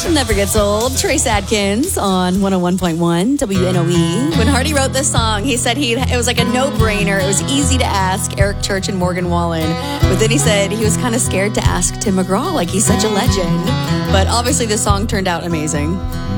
Never gets old. Trace Adkins on 101.1 WNOE. When Hardy wrote this song, he said it was like a no-brainer. It was easy to ask Eric Church and Morgan Wallen. But then he said he was kind of scared to ask Tim McGraw, like he's such a legend. But obviously this song turned out amazing.